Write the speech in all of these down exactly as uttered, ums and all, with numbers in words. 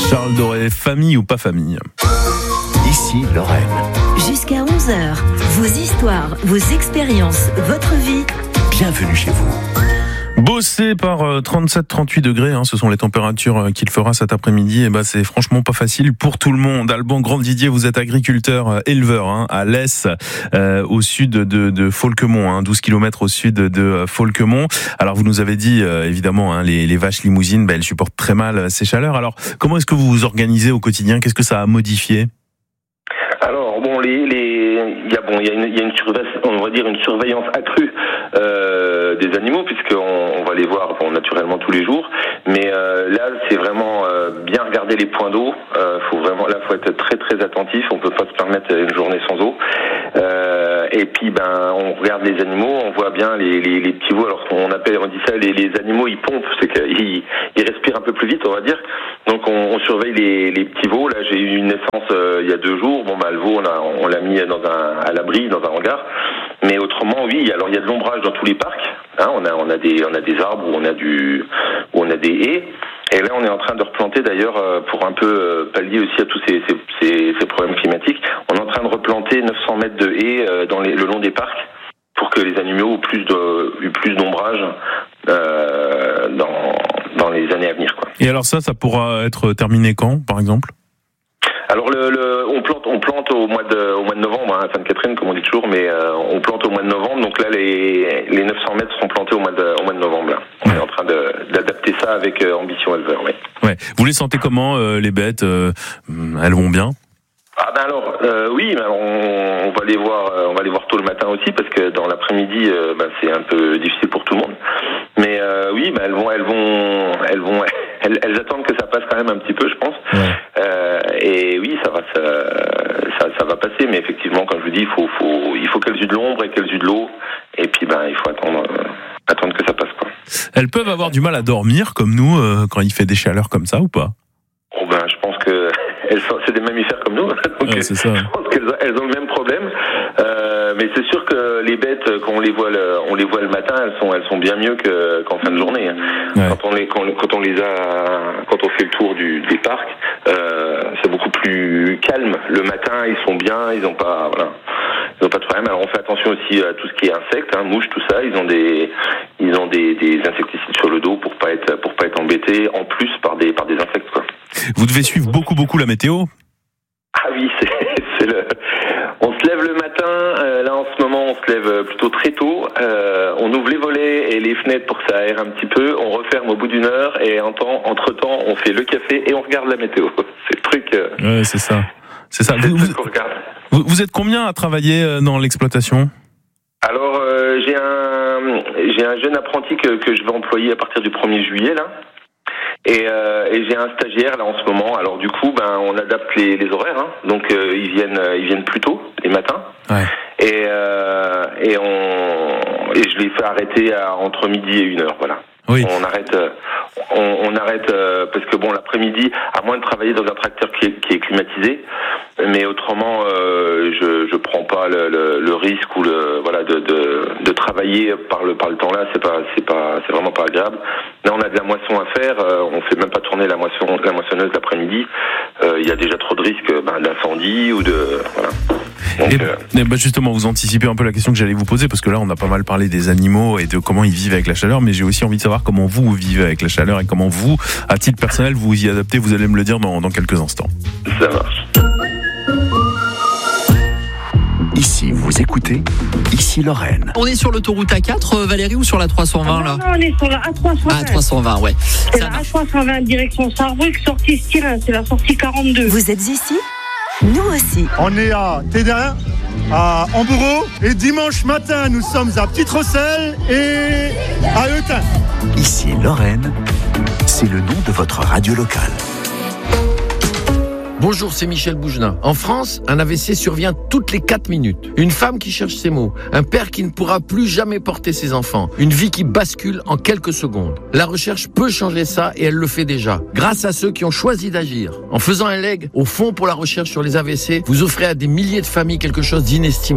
Charles Doré, famille ou pas famille? Ici Lorraine. Jusqu'à onze heures, vos histoires, vos expériences, votre vie. Bienvenue chez vous. Bosser par trente-sept trente-huit degrés, hein, ce sont les températures qu'il fera cet après-midi. Et ben, c'est franchement pas facile pour tout le monde. Alban Granddidier, vous êtes agriculteur éleveur hein, à l'Ess, euh, au sud de, de Folquemont, hein, douze kilomètres au sud de Folquemont. Alors vous nous avez dit euh, évidemment hein, les, les vaches limousines, ben, elles supportent très mal ces chaleurs. Alors comment est-ce que vous vous organisez au quotidien? Qu'est-ce que ça a modifié? Alors bon, les, les, il y a bon, il y a une, il y a une surveillance, on va dire une surveillance accrue euh, des animaux puisqu'on on va les voir bon, naturellement tous les jours. Mais euh, là, c'est vraiment euh, bien regarder les points d'eau. Euh, faut vraiment, là, faut être très très attentif. On peut pas se permettre une journée sans eau. Euh, et puis, ben, on regarde les animaux, on voit bien les, les, les petits veaux. Alors, on appelle, on dit ça, les, les animaux, ils pompent, c'est qu'ils ils respirent un peu plus vite, on va dire. Donc, on, on surveille les, les petits veaux. Là, j'ai eu une naissance euh, il y a deux jours. Bon, bah, le veau, on l'a on l'a mis dans un, à l'abri, dans un hangar. Mais autrement, oui. Alors, il y a de l'ombrage dans tous les parcs. Hein, on a, on a des, on a des arbres où on a du, où on a des haies. Et là, on est en train de replanter d'ailleurs pour un peu pallier aussi à tous ces, ces, ces, ces problèmes climatiques. On est en train de replanter neuf cents mètres de haies dans les, le long des parcs pour que les animaux aient plus de, aient plus d'ombrage euh, dans, dans les années à venir, quoi. Et alors ça, ça pourra être terminé quand, par exemple? Alors le, le, on plante, on plante au mois de, au mois de novembre, hein, Sainte-Catherine comme on dit toujours, mais euh, on plante au mois de novembre. Donc là, les, les neuf cents mètres seront plantés au mois de, au mois de novembre. Là. On ouais. est en train de, d'adapter ça avec euh, Ambition Éleveur. Oui. Ouais. Vous les sentez comment euh, les bêtes euh, elles vont bien? Ah ben alors euh, oui, ben on, on va les voir, euh, on va les voir tôt le matin aussi parce que dans l'après-midi, euh, ben c'est un peu difficile pour tout le monde. Mais euh, oui, ben elles vont, elles vont, elles vont, elles, elles attendent que ça passe quand même un petit peu, je pense. Ouais. Euh, et oui, ça va, ça, ça, ça va passer. Mais effectivement, comme je vous dis, il faut, faut, il faut qu'elles aient de l'ombre et qu'elles aient de l'eau. Et puis ben il faut attendre, euh, attendre que ça passe quoi. Elles peuvent avoir du mal à dormir comme nous euh, quand il fait des chaleurs comme ça ou pas? Oh ben je pense que elles sont, c'est des mammifères comme nous, donc ouais, c'est ça. Je pense qu'elles elles ont le même problème. Euh, mais c'est sûr que les bêtes, quand on les voit le, on les voit le matin, elles sont, elles sont bien mieux que, qu'en fin de journée. Ouais. Quand on les, quand, quand on les a, quand on fait le tour du, des parcs, euh, c'est beaucoup plus calme. Le matin, ils sont bien, ils ont pas, voilà, ils ont pas de problème. Alors on fait attention aussi à tout ce qui est insectes, hein, mouches, tout ça. Ils ont des, ils ont des, des insecticides sur le dos pour pas être, pour pas être embêtés en plus par des, par des insectes, quoi. Vous devez suivre beaucoup, beaucoup la météo? Ah oui, c'est, c'est le... On se lève le matin, euh, là en ce moment on se lève plutôt très tôt, euh, on ouvre les volets et les fenêtres pour que ça aère un petit peu, on referme au bout d'une heure et en temps, entre temps on fait le café et on regarde la météo. C'est le truc... Euh... Ouais, c'est ça. C'est ça. C'est vous, le truc qu'on regarde. Vous, vous êtes combien à travailler dans l'exploitation? Alors euh, j'ai un j'ai un jeune apprenti que, que je vais employer à partir du premier juillet là. Et, euh, et j'ai un stagiaire là en ce moment. Alors du coup, ben on adapte les, les horaires. Hein. Donc euh, ils viennent, ils viennent plus tôt les matins. Ouais. Et euh, et on et je les fais arrêter à, entre midi et une heure. Voilà. Oui. On arrête, on, on arrête euh, parce que bon l'après-midi, à moins de travailler dans un tracteur qui est, qui est climatisé, mais autrement euh, je je prends pas le, le, le risque ou le voilà de, de de travailler par le par le temps là, c'est pas c'est pas c'est vraiment pas agréable. Là on a de la moisson à faire, euh, on fait même pas tourner la moisson la moissonneuse l'après-midi. Il euh, y a déjà trop de risques ben, d'incendie ou de voilà. Donc, et, euh... et bah justement, vous anticipez un peu la question que j'allais vous poser, parce que là, on a pas mal parlé des animaux et de comment ils vivent avec la chaleur, mais j'ai aussi envie de savoir comment vous, vous vivez avec la chaleur et comment vous, à titre personnel, vous vous y adaptez. Vous allez me le dire dans, dans quelques instants. Ça marche. Ici, vous écoutez, ici Lorraine. On est sur l'autoroute A quatre, Valérie, ou sur la trois cent vingt, là? Non, non, on est sur la A trois cent vingt. A trois cent vingt, ouais. C'est la A trois cent vingt, direction Sarrebruck, sortie Styrin, c'est la sortie quarante-deux. Vous êtes ici? Nous aussi. On est à Tédin, à Hambourg, et dimanche matin, nous sommes à Petite-Rosselle et à Eutin. Ici Lorraine, c'est le nom de votre radio locale. Bonjour, c'est Michel Bougenin. En France, un A V C survient toutes les quatre minutes. Une femme qui cherche ses mots, un père qui ne pourra plus jamais porter ses enfants, une vie qui bascule en quelques secondes. La recherche peut changer ça et elle le fait déjà, grâce à ceux qui ont choisi d'agir. En faisant un leg au Fonds pour la recherche sur les A V C, vous offrez à des milliers de familles quelque chose d'inestimable.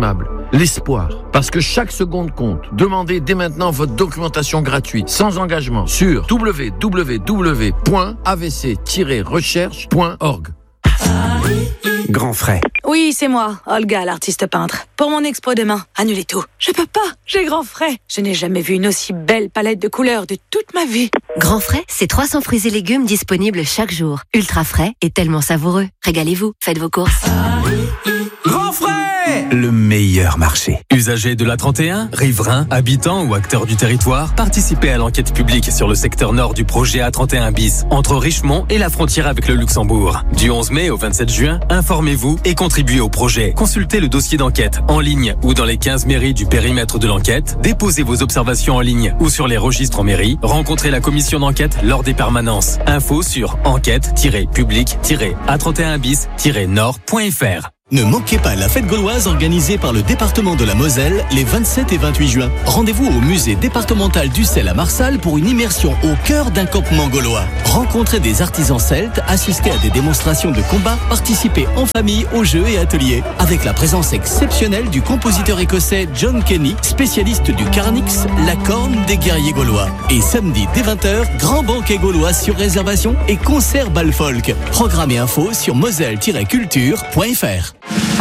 l'espoir. Parce que chaque seconde compte. Demandez dès maintenant votre documentation gratuite, sans engagement, sur w w w point a v c tiret recherche point org. Grand frais. Oui, c'est moi, Olga, l'artiste peintre. Pour mon expo demain, annulez tout. Je peux pas, j'ai grand frais. Je n'ai jamais vu une aussi belle palette de couleurs de toute ma vie. Grand frais, c'est trois cents fruits et légumes disponibles chaque jour. Ultra frais et tellement savoureux. Régalez-vous, faites vos courses. Grand frais, le meilleur marché. Usagers de l'A trente et un, riverains, habitants ou acteurs du territoire, participez à l'enquête publique sur le secteur nord du projet A trente et un bis, entre Richemont et la frontière avec le Luxembourg. Du onze mai au vingt-sept juin, informez-vous et contribuez au projet. Consultez le dossier d'enquête en ligne ou dans les quinze mairies du périmètre de l'enquête. Déposez vos observations en ligne ou sur les registres en mairie. Rencontrez la commission d'enquête lors des permanences. Info sur enquête tiret public tiret a trente et un bis tiret nord point f r. Ne manquez pas la fête gauloise organisée par le département de la Moselle les vingt-sept et vingt-huit juin. Rendez-vous au musée départemental d'Ussel à Marsal pour une immersion au cœur d'un campement gaulois. Rencontrez des artisans celtes, assistez à des démonstrations de combat, participez en famille aux jeux et ateliers. Avec la présence exceptionnelle du compositeur écossais John Kenny, spécialiste du Carnix, la corne des guerriers gaulois. Et samedi dès vingt heures, grand banquet gaulois sur réservation et concert bal folk. Programme et info sur moselle tiret culture point f r.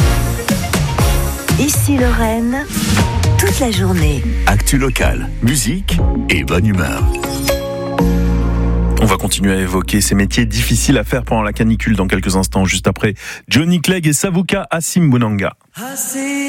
Ici Lorraine, toute la journée. Actu locale, musique et bonne humeur. On va continuer à évoquer ces métiers difficiles à faire pendant la canicule dans quelques instants, juste après Johnny Clegg et Savuka Asimbunanga.